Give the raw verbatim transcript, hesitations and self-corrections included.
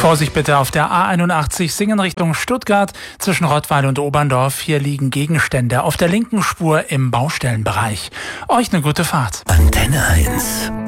Vorsicht bitte auf der A einundachtzig Singen Richtung Stuttgart zwischen Rottweil und Oberndorf. Hier liegen Gegenstände auf der linken Spur im Baustellenbereich. Euch eine gute Fahrt. Antenne eins.